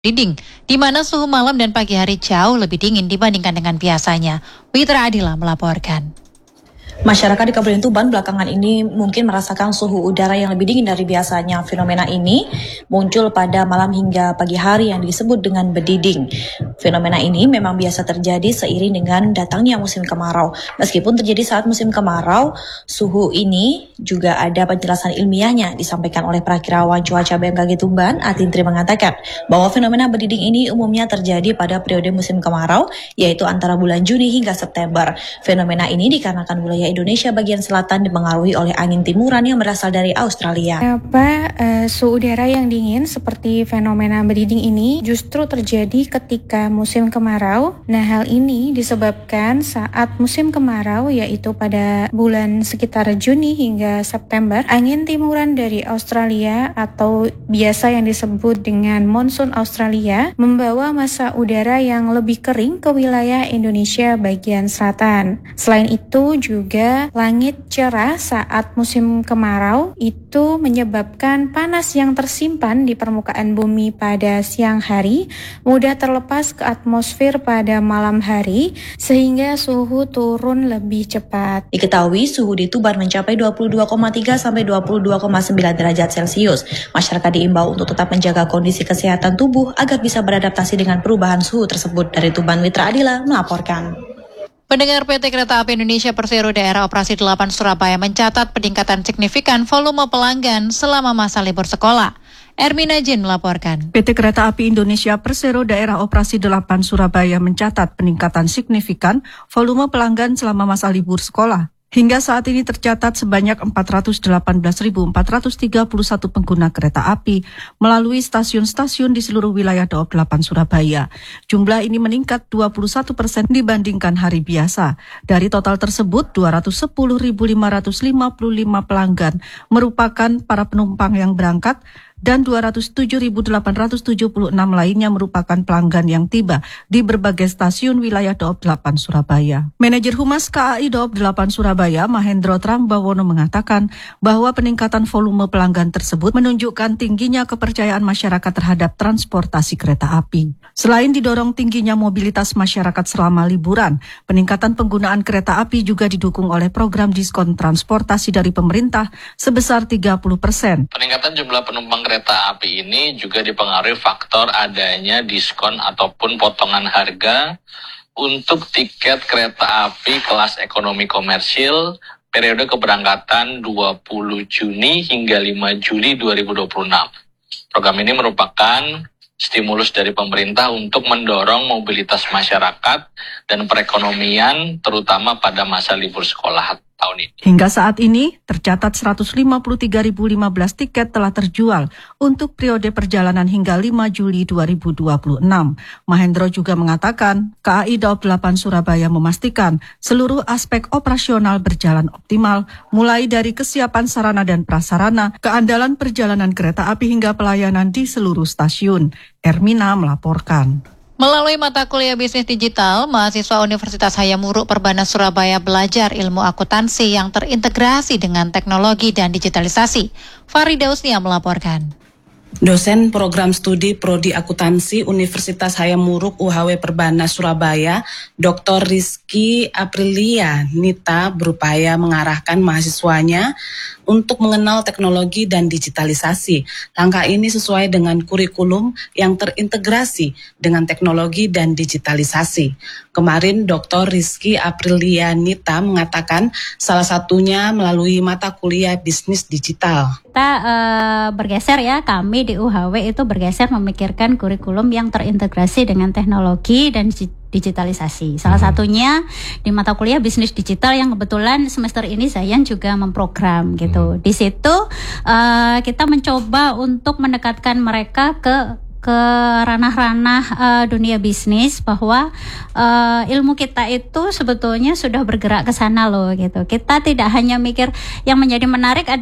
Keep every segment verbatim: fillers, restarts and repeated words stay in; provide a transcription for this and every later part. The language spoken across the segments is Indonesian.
Diding, di mana suhu malam dan pagi hari jauh lebih dingin dibandingkan dengan biasanya. Witra Adila melaporkan. Masyarakat di Kabupaten Tuban belakangan ini mungkin merasakan suhu udara yang lebih dingin dari biasanya. Fenomena ini muncul pada malam hingga pagi hari yang disebut dengan bediding. Fenomena ini memang biasa terjadi seiring dengan datangnya musim kemarau. Meskipun terjadi saat musim kemarau, suhu ini juga ada penjelasan ilmiahnya disampaikan oleh Prakirawan Cuaca B M K G Tuban, Atindri mengatakan bahwa fenomena bediding ini umumnya terjadi pada periode musim kemarau, yaitu antara bulan Juni hingga September. Fenomena ini dikarenakan wilayah Indonesia bagian selatan dipengaruhi oleh angin timuran yang berasal dari Australia. Apa uh, suhu udara yang dingin seperti fenomena bediding ini justru terjadi ketika musim kemarau. Nah, hal ini disebabkan saat musim kemarau, yaitu pada bulan sekitar Juni hingga September, angin timuran dari Australia atau biasa yang disebut dengan monsun Australia membawa massa udara yang lebih kering ke wilayah Indonesia bagian selatan. Selain itu juga langit cerah saat musim kemarau itu menyebabkan panas yang tersimpan di permukaan bumi pada siang hari mudah terlepas ke atmosfer pada malam hari sehingga suhu turun lebih cepat. Diketahui suhu di Tuban mencapai dua puluh dua koma tiga sampai dua puluh dua koma sembilan derajat Celcius. Masyarakat diimbau untuk tetap menjaga kondisi kesehatan tubuh agar bisa beradaptasi dengan perubahan suhu tersebut. Dari Tuban, Witra Adila melaporkan. Pendengar P T Kereta Api Indonesia Persero Daerah Operasi delapan Surabaya mencatat peningkatan signifikan volume pelanggan selama masa libur sekolah. Ermina Jin melaporkan. P T Kereta Api Indonesia Persero Daerah Operasi delapan Surabaya mencatat peningkatan signifikan volume pelanggan selama masa libur sekolah. Hingga saat ini tercatat sebanyak empat ratus delapan belas ribu empat ratus tiga puluh satu pengguna kereta api melalui stasiun-stasiun di seluruh wilayah Daob delapan Surabaya. Jumlah ini meningkat dua puluh satu persen dibandingkan hari biasa. Dari total tersebut, dua ratus sepuluh ribu lima ratus lima puluh lima pelanggan merupakan para penumpang yang berangkat dan dua ratus tujuh ribu delapan ratus tujuh puluh enam lainnya merupakan pelanggan yang tiba di berbagai stasiun wilayah Daob delapan Surabaya. Manajer Humas K A I Daob delapan Surabaya, Mahendro Trangbawono mengatakan bahwa peningkatan volume pelanggan tersebut menunjukkan tingginya kepercayaan masyarakat terhadap transportasi kereta api. Selain didorong tingginya mobilitas masyarakat selama liburan, peningkatan penggunaan kereta api juga didukung oleh program diskon transportasi dari pemerintah sebesar tiga puluh persen. Peningkatan jumlah penumpang kereta api ini juga dipengaruhi faktor adanya diskon ataupun potongan harga untuk tiket kereta api kelas ekonomi komersil periode keberangkatan dua puluh Juni hingga lima Juli dua ribu dua puluh enam. Program ini merupakan stimulus dari pemerintah untuk mendorong mobilitas masyarakat dan perekonomian terutama pada masa libur sekolah tahun ini. Hingga saat ini, tercatat seratus lima puluh tiga ribu lima belas tiket telah terjual untuk periode perjalanan hingga lima Juli dua ribu dua puluh enam. Mahendro juga mengatakan, K A I Daob delapan Surabaya memastikan seluruh aspek operasional berjalan optimal, mulai dari kesiapan sarana dan prasarana, keandalan perjalanan kereta api hingga pelayanan di seluruh stasiun. Ermina melaporkan. Melalui mata kuliah bisnis digital, mahasiswa Universitas Hayamuruk Perbanas Surabaya belajar ilmu akuntansi yang terintegrasi dengan teknologi dan digitalisasi. Farida Usnia melaporkan. Dosen program studi Prodi Akuntansi Universitas Hayamuruk U H W Perbanas Surabaya, Doktor Rizky Aprilia Nita berupaya mengarahkan mahasiswanya untuk mengenal teknologi dan digitalisasi. Langkah ini sesuai dengan kurikulum yang terintegrasi dengan teknologi dan digitalisasi. Kemarin Doktor Rizky Aprilia Nita mengatakan salah satunya melalui mata kuliah bisnis digital. Kita uh, bergeser ya, kami di U H W itu bergeser memikirkan kurikulum yang terintegrasi dengan teknologi dan digitalisasi. Salah satunya di mata kuliah bisnis digital yang kebetulan semester ini Zayan juga memprogram gitu. Di situ uh, kita mencoba untuk mendekatkan mereka ke ke ranah-ranah uh, dunia bisnis bahwa uh, ilmu kita itu sebetulnya sudah bergerak ke sana loh gitu. Kita tidak hanya mikir, yang menjadi menarik adalah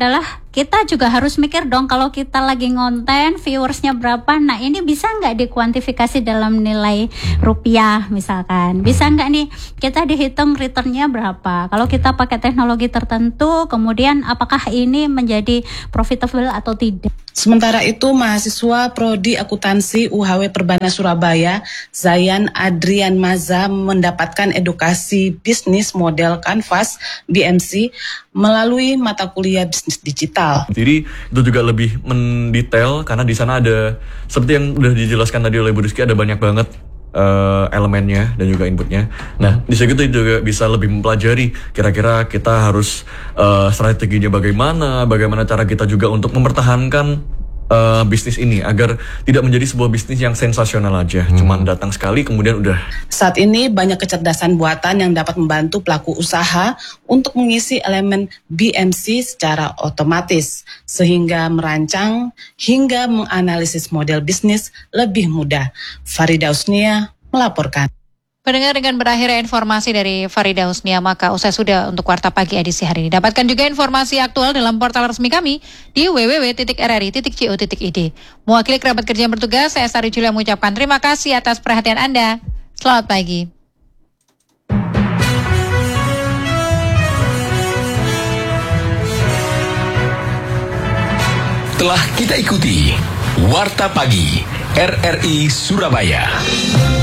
kita juga harus mikir dong kalau kita lagi ngonten viewersnya berapa. Nah ini bisa nggak dikuantifikasi dalam nilai rupiah misalkan, bisa nggak nih kita dihitung returnnya berapa kalau kita pakai teknologi tertentu, kemudian apakah ini menjadi profitable atau tidak. Sementara itu, mahasiswa Prodi Akuntansi U H W Perbanas Surabaya, Zayan Adrian Maza, mendapatkan edukasi bisnis model Canvas B M C melalui mata kuliah bisnis digital. Jadi itu juga lebih mendetail karena di sana ada, seperti yang udah dijelaskan tadi oleh Bu Rizky, ada banyak banget uh, elemennya dan juga inputnya. Nah di situ juga bisa lebih mempelajari kira-kira kita harus uh, strateginya bagaimana, bagaimana cara kita juga untuk mempertahankan Uh, bisnis ini agar tidak menjadi sebuah bisnis yang sensasional aja, hmm. cuman datang sekali kemudian udah. Saat ini banyak kecerdasan buatan yang dapat membantu pelaku usaha untuk mengisi elemen B M C secara otomatis sehingga merancang hingga menganalisis model bisnis lebih mudah. Farida Usnia melaporkan. Pendengar, dengan berakhirnya informasi dari Farida Usnia, maka usai sudah untuk Warta Pagi edisi hari ini. Dapatkan juga informasi aktual dalam portal resmi kami di w w w titik r r i titik co titik i d. Mewakili kerabat kerja yang bertugas, saya Sari Julia mengucapkan terima kasih atas perhatian Anda. Selamat pagi. Telah kita ikuti Warta Pagi R R I Surabaya.